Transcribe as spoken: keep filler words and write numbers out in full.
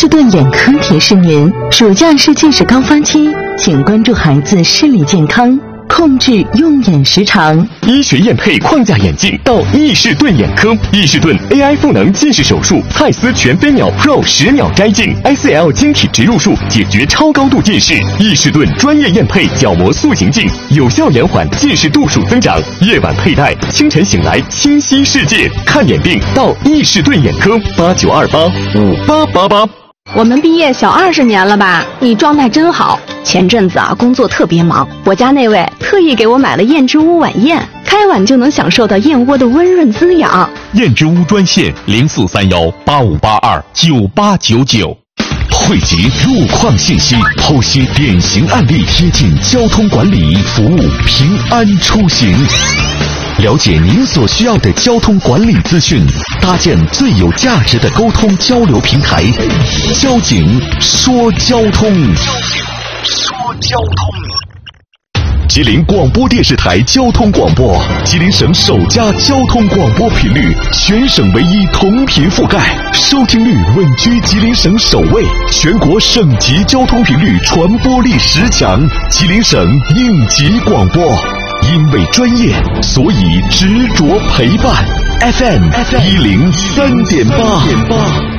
士顿眼科提示您：暑假是近视高发期，请关注孩子视力健康，控制用眼时长。 医学验配框架眼镜到易士顿眼科，易士顿 A I 赋能近视手术，泰斯全飞秒 Pro 十秒摘镜 ，I C L 晶体植入术解决超高度近视。易士顿专业验配角膜塑形镜，有效延缓近视度数增长。夜晚佩戴，清晨醒来清晰世界。看眼病到易士顿眼科，八九二八五八八八。 我们毕业小二十年了吧？你状态真好。前阵子啊，工作特别忙，我家那位特意给我买了燕之屋晚宴，开碗就能享受到燕窝的温润滋养。 燕之屋专线零四三幺八五八二九八九九。汇集路况信息，剖析典型案例，贴近交通管理，服务平安出行。了解您所需要的交通管理资讯，搭建最有价值的沟通交流平台。交警说交通，说交通。吉林广播电视台交通广播，吉林省首家交通广播频率，全省唯一同频覆盖，收听率稳居吉林省首位，全国省级交通频率传播力十强，吉林省应急广播。因为专业，所以执着陪伴。F M 一零三点八。